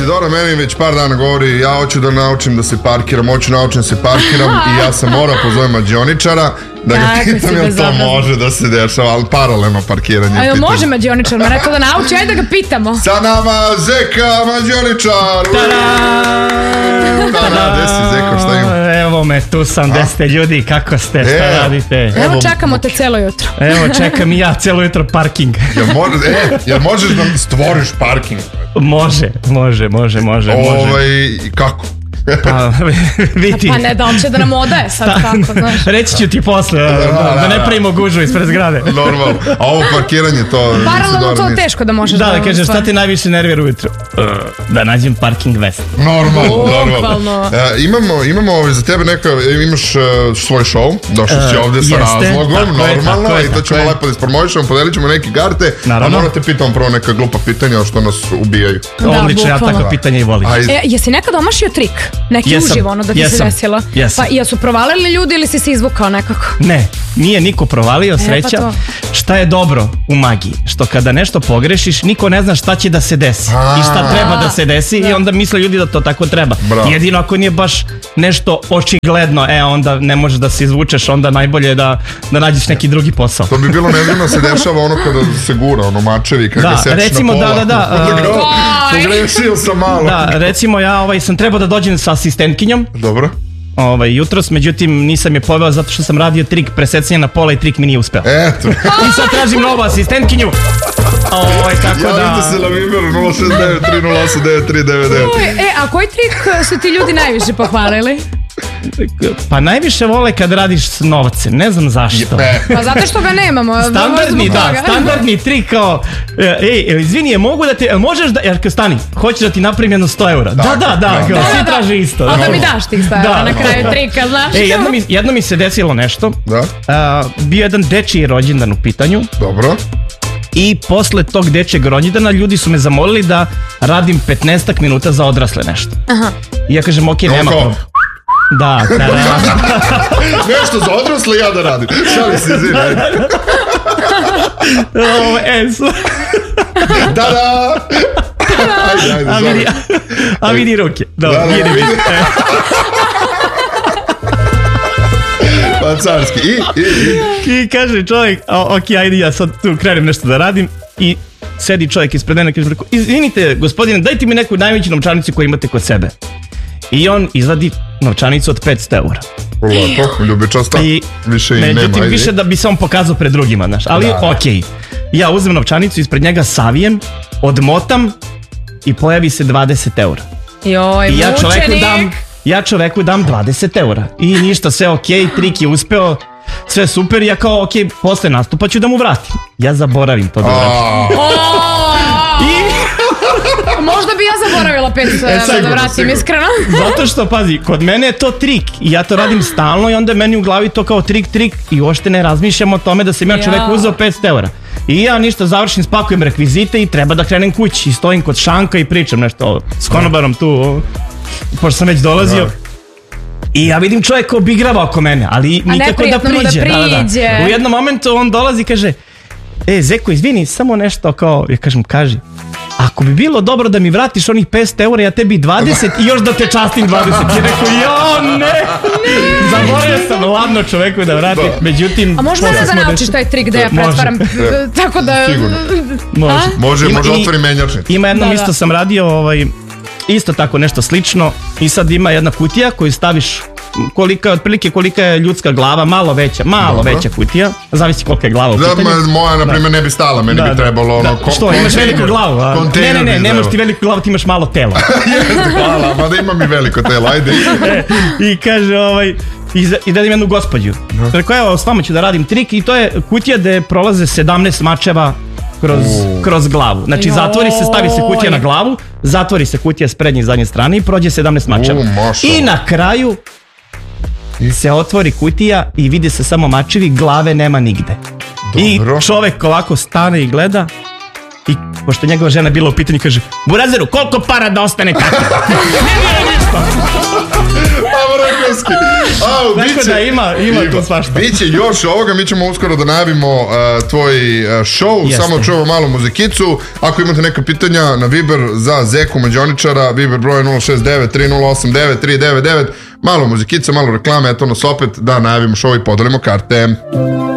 Isidora meni već par dana govori, ja hoću da naučim da se parkiram, naučim da se parkiram i ja sam morao pozovem mađioničara da ga pitam jel to može da se dešava, ali paralelno parkiranje. A može mađioničar, ma rekao da nauči, ajde da ga pitamo. Sa nama Zeka mađioničar! Tada, gde si Zeko, šta ima? Evo me, tu sam, gde ste ljudi, kako ste, šta radite? Evo čekamo te celo jutro. Evo čekam i ja celo jutro parking. Jel možeš da stvoriš parking? Može. Kako? Pa vidi. Pa ne da on će da nam odaje sad kako, znaš. Reći ću ti posle, da ne pravimo gužu ispred zgrade. Normalno, a ovo parkiranje to... Paralelno to teško da možeš da... Da kažeš, šta ti najviše nervira ujutro? Da nađem parking vest. Normalno. Imamo za tebe imaš svoj show, došao si ovde sa razlogom, normalno, i to ćemo lepo da ispromovišemo, podelit ćemo neke karte, a morate pitamo prvo neka glupa pitanja što nas ubijaju. Odlično, ja takva pitanja i volim. Jesi nekad omašio trik? Neki uživo, ono da ti se desilo? Pa jesu provalili ljudi ili si se izvukao nekako? Ne, nije niko provalio, sreća. Šta je dobro u magiji? Što kada nešto pogrešiš, niko ne zna šta će da se desi i šta treba da se desi i onda misle ljudi da to tako treba. Jedino ako nije baš nešto očigledno, onda ne možeš da se izvučeš, onda najbolje je da nađeš neki drugi posao. To bi bilo nezgodno se dešava ono kada se gura, ono mačevi, kada se seči na pola. Da. Pogrešio sam malo. Da, recimo ja sam trebao da dođem sa asistentkinjom. Dobro. Jutros, međutim nisam je poveo zato što sam radio trik presecanja na pola i trik mi nije uspeo. Eto. I sad tražim novu asistentkinju. Tako da... Javite se na Viberu 069-308-9399. A koji trik su ti ljudi najviše pohvalili? Pa najviše vole kad radiš s novcem, ne znam zašto. Pa zato što ga nemamo. Standardni trik kao, izvini, mogu da te, možeš da, jer stani, hoćeš da ti napravim jedno 100 eura. Da, svi traže isto. A da mi daš tih 100 eura na kraju trika, znaš? Jedno mi se desilo nešto, bio jedan dečiji rođendan u pitanju. Dobro. I posle tog dečjeg rođendana ljudi su me zamolili da radim 15 minuta za odrasle nešto. I ja kažem, ok, nema problem. Da. Nešto za odrasle ja da radim. Šali se, izvini. Da. A vidi ruke. Pa carski. I kaže čovjek, ok, ajde ja sad tu krenem nešto da radim i sedi čovjek ispred mene i kaže, izvinite gospodine, dajte mi neku najveću novčanicu koju imate kod sebe. I on izvadi novčanicu od 500 eura. Lepo, ljubičasta, više i nema. Međutim, više da bi se on pokazao pred drugima, znaš, ali okej. Ja uzmem novčanicu, ispred njega savijem, odmotam i pojavi se 20 eura. Joj, mučenik! Ja čoveku dam 20 eura. I ništa, sve okej, trik je uspeo, sve super, ja kao okej, posle nastupa ću da mu vratim. Ja zaboravim to da vratim. Možda bi ja zaboravila 500 eura da vratim, iskreno. Zato što, pazi, kod mene je to trik i ja to radim stalno i onda meni u glavi to kao trik i uopšte ne razmišljam o tome da sam ja čoveku uzeo 500 eura. I ja ništa, završim, spakujem rekvizite i treba da krenem kući i stojim kod šanka i pričam nešto s konobarom tu, pošto sam već dolazio. I ja vidim čovjek ko obigrava oko mene, ali nikako da priđe. U jednom momentu on dolazi i kaže, Zeko, izvini, samo nešto kao, ja kažem, kaži. Ako bi bilo dobro da mi vratiš onih 500 eura, ja tebi 20 i još da te častim 20. I rekao, ne. Zaboravio sam ladno čoveku da vrati, međutim... A možda da naučiš taj trik da ja pretvaram, tako da... Sigurno. Može otvori menjačnicu. Ima jednom isto sam radio, isto tako nešto slično i sad ima jedna kutija koju staviš otprilike kolika je ljudska glava, malo veća kutija, zavisi kolika je glava u pitanju. Moja, na primjer, ne bi stala, meni bi trebalo ono... Što, imaš veliku glavu? Ne, nemaš ti veliku glavu, ti imaš malo telo. Hvala, mada imam i veliko telo, ajde. I kaže, i dadim jednu gospođu. Rekao, evo, s vama ću da radim trik i to je kutija gde prolaze 17 mačeva kroz glavu. Znači, zatvori se, stavi se kutija na glavu, zatvori se kutija s prednje i zadnje strane i prođe 17 mačeva. I na kraju se otvori kutija i vidi se samo mačevi, glave nema nigde. I čovek ovako stane i gleda i pošto njegova žena bila u pitanju, kaže, Burazeru, koliko para da ostane tako? Ne bira ništa. Tako da ima to svašta. Biće još ovoga, mi ćemo uskoro da najavimo tvoj show, samo čujemo malu muzikicu. Ako imate neka pitanja na Viber za Zeku Mađoničara, Viber broj 069 3089 399, malo muzikica, malo reklame, eto nas opet da najavimo show i podelimo karte.